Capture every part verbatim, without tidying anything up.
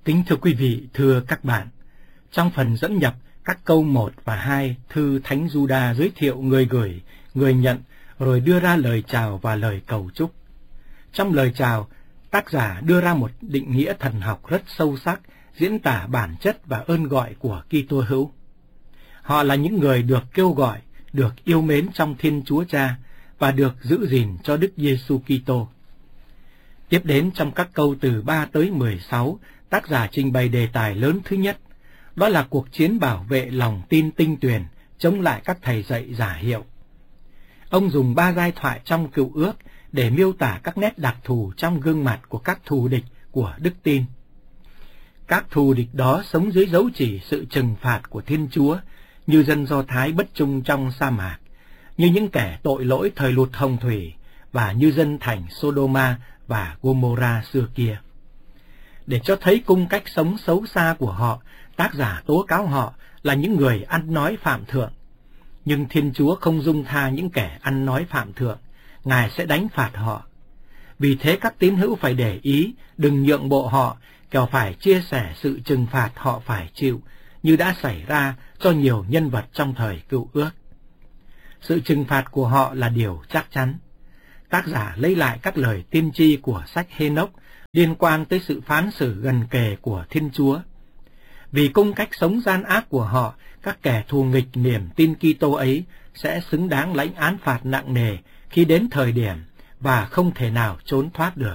Kính thưa quý vị, thưa các bạn, trong phần dẫn nhập các câu một và hai, thư Thánh Giuđa giới thiệu người gửi, người nhận, rồi đưa ra lời chào và lời cầu chúc. Trong lời chào, tác giả đưa ra một định nghĩa thần học rất sâu sắc, diễn tả bản chất và ơn gọi của Kitô hữu. Họ là những người được kêu gọi, được yêu mến trong Thiên Chúa Cha và được giữ gìn cho Đức Giêsu Kitô. Tiếp đến trong các câu từ ba tới mười sáu, tác giả trình bày đề tài lớn thứ nhất, đó là cuộc chiến bảo vệ lòng tin tinh tuyền chống lại các thầy dạy giả hiệu. Ông dùng ba giai thoại trong Cựu Ước để miêu tả các nét đặc thù trong gương mặt của các thù địch của đức tin. Các thù địch đó sống dưới dấu chỉ sự trừng phạt của Thiên Chúa, như dân Do Thái bất trung trong sa mạc, như những kẻ tội lỗi thời lụt hồng thủy, và như dân thành Sodoma và Gomorrah xưa kia. Để cho thấy cung cách sống xấu xa của họ, tác giả tố cáo họ là những người ăn nói phạm thượng. Nhưng Thiên Chúa không dung tha những kẻ ăn nói phạm thượng, Ngài sẽ đánh phạt họ. Vì thế các tín hữu phải để ý, đừng nhượng bộ họ, kẻo phải chia sẻ sự trừng phạt họ phải chịu, như đã xảy ra cho nhiều nhân vật trong thời Cựu Ước. Sự trừng phạt của họ là điều chắc chắn. Tác giả lấy lại các lời tiên tri của sách Hê-nốc liên quan tới sự phán xử gần kề của Thiên Chúa. Vì cung cách sống gian ác của họ, các kẻ thù nghịch niềm tin Kitô ấy sẽ xứng đáng lãnh án phạt nặng nề khi đến thời điểm và không thể nào trốn thoát được.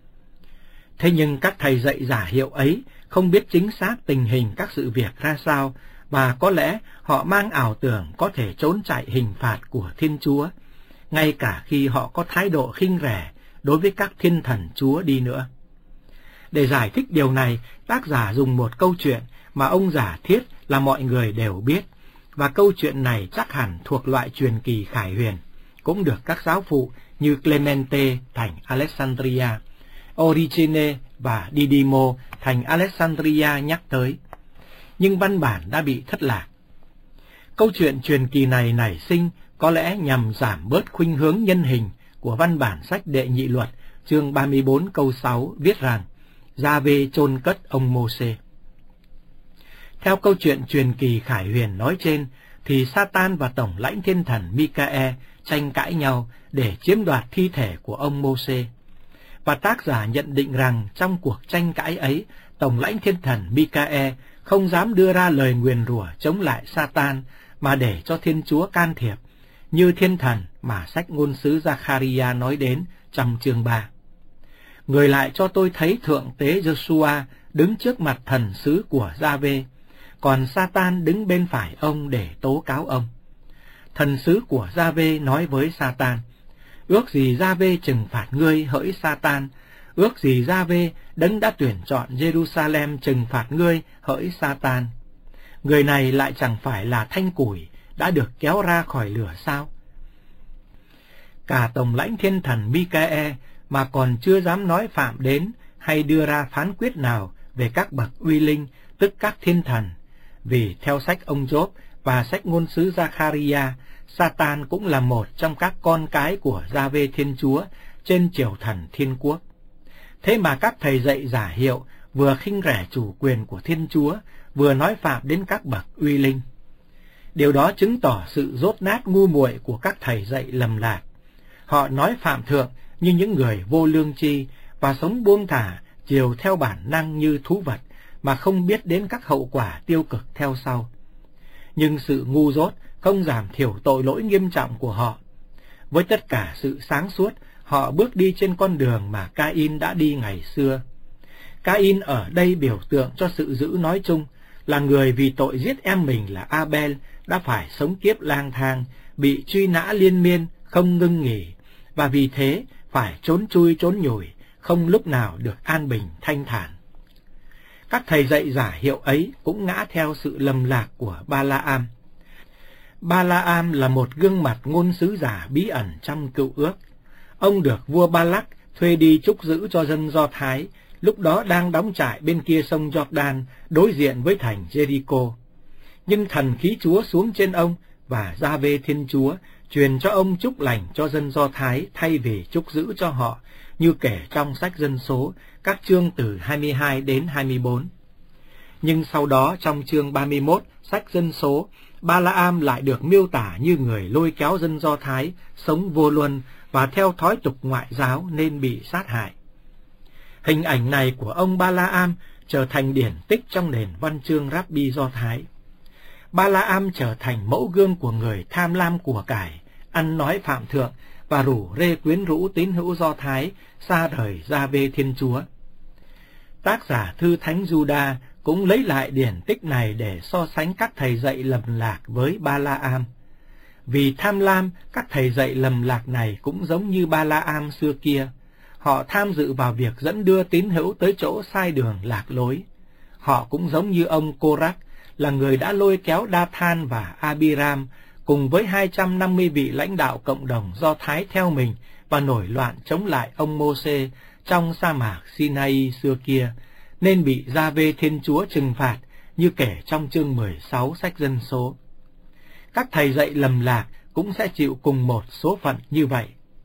Thế nhưng các thầy dạy giả hiệu ấy không biết chính xác tình hình các sự việc ra sao, và có lẽ họ mang ảo tưởng có thể trốn chạy hình phạt của Thiên Chúa, ngay cả khi họ có thái độ khinh rẻ đối với các thiên thần Chúa đi nữa. Để giải thích điều này, tác giả dùng một câu chuyện mà ông giả thiết là mọi người đều biết, và câu chuyện này chắc hẳn thuộc loại truyền kỳ khải huyền, cũng được các giáo phụ như Clemente thành Alexandria, Origene và Didymo thành Alexandria nhắc tới. Nhưng văn bản đã bị thất lạc. Câu chuyện truyền kỳ này nảy sinh có lẽ nhằm giảm bớt khuynh hướng nhân hình của văn bản sách Đệ Nhị Luật, chương ba mươi bốn câu sáu viết rằng Gia-vê chôn cất ông Mô-sê. Theo câu chuyện truyền kỳ khải huyền nói trên, thì Satan và tổng lãnh thiên thần Mi-ca-e tranh cãi nhau để chiếm đoạt thi thể của ông Mô-sê. Và tác giả nhận định rằng trong cuộc tranh cãi ấy, tổng lãnh thiên thần Mi-ca-e không dám đưa ra lời nguyền rủa chống lại Satan, mà để cho Thiên Chúa can thiệp, như thiên thần mà sách ngôn sứ Gia-kha-ri-a nói đến trong chương ba. Người lại cho tôi thấy thượng tế Giê-xu-a đứng trước mặt thần sứ của Gia-vê, còn Satan đứng bên phải ông để tố cáo ông. Thần sứ của Gia-vê nói với Satan, ước gì Gia-vê trừng phạt ngươi hỡi Satan, ước gì Gia-vê đấng đã tuyển chọn Jerusalem trừng phạt ngươi hỡi Satan. Người này lại chẳng phải là thanh củi đã được kéo ra khỏi lửa sao? Cả tổng lãnh thiên thần Mi-ca-e mà còn chưa dám nói phạm đến hay đưa ra phán quyết nào về các bậc uy linh, tức các thiên thần, vì theo sách ông Gióp và sách ngôn sứ Gia-kha-ri-a, Satan cũng là một trong các con cái của Gia-vê Thiên Chúa trên triều thần thiên quốc. Thế mà các thầy dạy giả hiệu vừa khinh rẻ chủ quyền của Thiên Chúa, vừa nói phạm đến các bậc uy linh. Điều đó chứng tỏ sự dốt nát ngu muội của các thầy dạy lầm lạc. Họ nói phạm thượng như những người vô lương tri và sống buông thả, chiều theo bản năng như thú vật, mà không biết đến các hậu quả tiêu cực theo sau. Nhưng sự ngu dốt không giảm thiểu tội lỗi nghiêm trọng của họ. Với tất cả sự sáng suốt, họ bước đi trên con đường mà Ca-in đã đi ngày xưa. Ca-in ở đây biểu tượng cho sự dữ nói chung, là người vì tội giết em mình là A-bel đã phải sống kiếp lang thang, bị truy nã liên miên, không ngưng nghỉ, và vì thế phải trốn chui trốn nhủi, không lúc nào được an bình thanh thản. Các thầy dạy giả hiệu ấy cũng ngã theo sự lầm lạc của Ba-la-am. Ba-la-am là một gương mặt ngôn sứ giả bí ẩn trong Cựu Ước. Ông được vua Ba-lắc thuê đi trúc giữ cho dân Do Thái, lúc đó đang đóng trại bên kia sông Jordan, đối diện với thành Jericho. Nhưng thần khí Chúa xuống trên ông, và Gia-vê Thiên Chúa truyền cho ông chúc lành cho dân Do Thái thay vì trúc giữ cho họ, như kể trong sách Dân Số, các chương từ hai mươi hai đến hai mươi bốn. Nhưng sau đó trong chương ba mươi mốt, sách Dân Số, Ba-la-am lại được miêu tả như người lôi kéo dân Do Thái sống vô luân và theo thói tục ngoại giáo nên bị sát hại. Hình ảnh này của ông Ba-la-am trở thành điển tích trong nền văn chương Rabbi Do Thái. Ba-la-am trở thành mẫu gương của người tham lam của cải, ăn nói phạm thượng và rủ rê quyến rũ tín hữu Do Thái xa rời Gia-vê Thiên Chúa. Tác giả thư Thánh Giuđa cũng lấy lại điển tích này để so sánh các thầy dạy lầm lạc với Ba-la-am. Vì tham lam, các thầy dạy lầm lạc này cũng giống như Ba-la-am xưa kia. Họ tham dự vào việc dẫn đưa tín hữu tới chỗ sai đường lạc lối. Họ cũng giống như ông Cô-rắc, là người đã lôi kéo Đa-than và A-bi-ram cùng với hai trăm năm mươi vị lãnh đạo cộng đồng Do Thái theo mình và nổi loạn chống lại ông Mô-sê trong sa mạc Sinai xưa kia, nên bị Gia-vê Thiên Chúa trừng phạt như kể trong chương mười sáu sách Dân Số. Các thầy dạy lầm lạc cũng sẽ chịu cùng một số phận như vậy.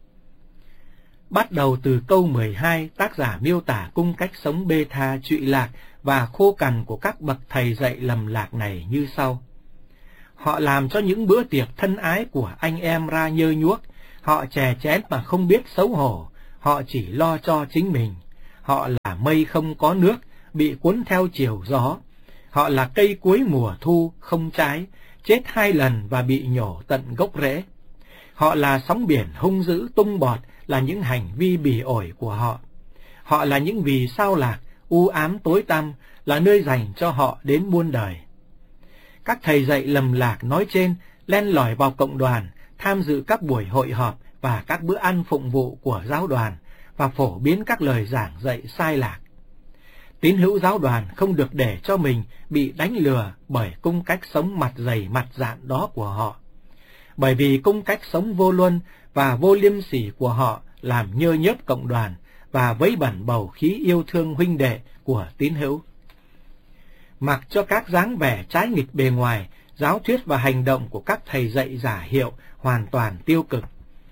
Bắt đầu từ câu mười hai, tác giả miêu tả cung cách sống bê tha, trụy lạc và khô cằn của các bậc thầy dạy lầm lạc này như sau. Họ làm cho những bữa tiệc thân ái của anh em ra nhơ nhuốc, họ chè chén mà không biết xấu hổ, họ chỉ lo cho chính mình. Họ là mây không có nước, bị cuốn theo chiều gió. Họ là cây cuối mùa thu, không trái, chết hai lần và bị nhổ tận gốc rễ. Họ là sóng biển hung dữ tung bọt, là những hành vi bỉ ổi của họ. Họ là những vì sao lạc, u ám tối tăm, là nơi dành cho họ đến muôn đời. Các thầy dạy lầm lạc nói trên len lỏi vào cộng đoàn, tham dự các buổi hội họp và các bữa ăn phụng vụ của giáo đoàn, và phổ biến các lời giảng dạy sai lạc. Tín hữu giáo đoàn không được để cho mình bị đánh lừa bởi cung cách sống mặt dày mặt dạn đó của họ. Bởi vì cung cách sống vô luân và vô liêm sỉ của họ làm nhơ nhớp cộng đoàn và vấy bẩn bầu khí yêu thương huynh đệ của tín hữu. Mặc cho các dáng vẻ trái nghịch bề ngoài, giáo thuyết và hành động của các thầy dạy giả hiệu hoàn toàn tiêu cực.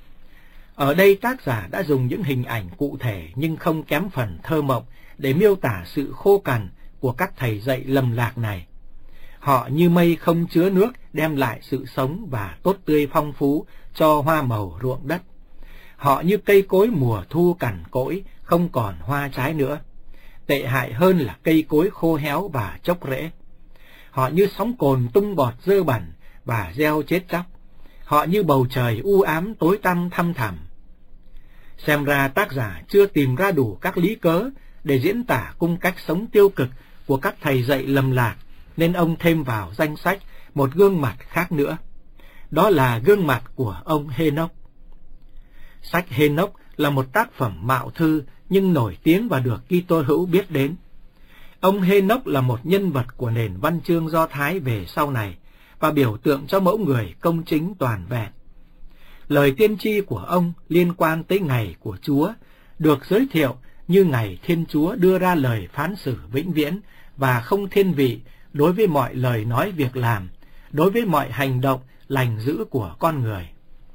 Ở đây tác giả đã dùng những hình ảnh cụ thể nhưng không kém phần thơ mộng để miêu tả sự khô cằn của các thầy dạy lầm lạc này. Họ như mây không chứa nước, đem lại sự sống và tốt tươi phong phú cho hoa màu ruộng đất. Họ như cây cối mùa thu cằn cỗi, không còn hoa trái nữa. Tệ hại hơn là cây cối khô héo và chốc rễ. Họ như sóng cồn tung bọt dơ bẩn và gieo chết chóc. Họ như bầu trời u ám tối tăm thăm thẳm. Xem ra tác giả chưa tìm ra đủ các lý cớ để diễn tả cung cách sống tiêu cực của các thầy dạy lầm lạc, nên ông thêm vào danh sách một gương mặt khác nữa. Đó là gương mặt của ông Hê-nốc. Sách Hê-nốc là một tác phẩm mạo thư nhưng nổi tiếng và được Kitô hữu biết đến. Ông Hê-nốc là một nhân vật của nền văn chương Do Thái về sau này và biểu tượng cho mẫu người công chính toàn vẹn. Lời tiên tri của ông liên quan tới ngày của Chúa được giới thiệu như ngày Thiên Chúa đưa ra lời phán xử vĩnh viễn và không thiên vị đối với mọi lời nói việc làm, đối với mọi hành động lành dữ của con người.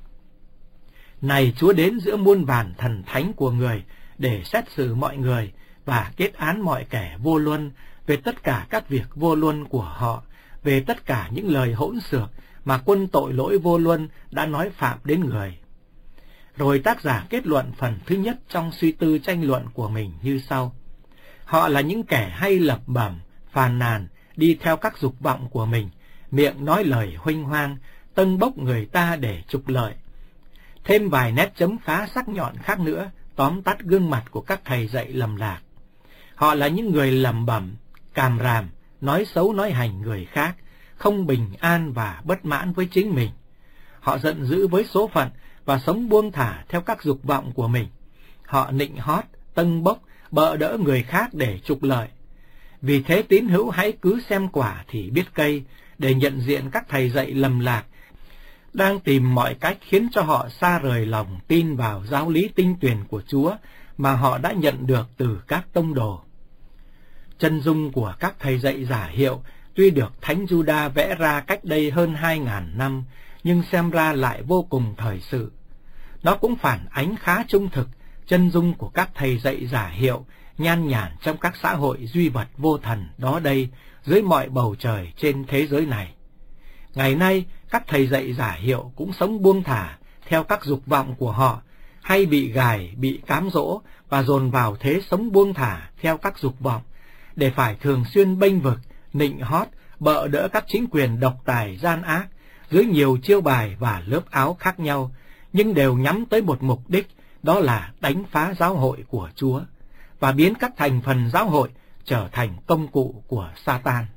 Này Chúa đến giữa muôn vàn thần thánh của người để xét xử mọi người và kết án mọi kẻ vô luân về tất cả các việc vô luân của họ, về tất cả những lời hỗn xược mà quân tội lỗi vô luân đã nói phạm đến người. Rồi tác giả kết luận phần thứ nhất trong suy tư tranh luận của mình như sau. Họ là những kẻ hay lập bẩm, phàn nàn, đi theo các dục vọng của mình, miệng nói lời huênh hoang, tâng bốc người ta để trục lợi. Thêm vài nét chấm phá sắc nhọn khác nữa, tóm tắt gương mặt của các thầy dạy lầm lạc. Họ là những người lẩm bẩm, càm ràm, nói xấu nói hành người khác, không bình an và bất mãn với chính mình. Họ giận dữ với số phận và sống buông thả theo các dục vọng của mình. Họ nịnh hót, tâng bốc, bợ đỡ người khác để trục lợi. Vì thế tín hữu hãy cứ xem quả thì biết cây, để nhận diện các thầy dạy lầm lạc đang tìm mọi cách khiến cho họ xa rời lòng tin vào giáo lý tinh tuyền của Chúa mà họ đã nhận được từ các tông đồ. Chân dung của các thầy dạy giả hiệu tuy được Thánh Giuđa vẽ ra cách đây hơn hai ngàn năm, nhưng xem ra lại vô cùng thời sự. Nó cũng phản ánh khá trung thực chân dung của các thầy dạy giả hiệu nhan nhản trong các xã hội duy vật vô thần đó đây dưới mọi bầu trời trên thế giới này. Ngày nay, các thầy dạy giả hiệu cũng sống buông thả theo các dục vọng của họ, hay bị gài, bị cám dỗ và dồn vào thế sống buông thả theo các dục vọng, để phải thường xuyên bênh vực, nịnh hót, bợ đỡ các chính quyền độc tài gian ác dưới nhiều chiêu bài và lớp áo khác nhau, nhưng đều nhắm tới một mục đích, đó là đánh phá giáo hội của Chúa và biến các thành phần giáo hội trở thành công cụ của Sa-tan.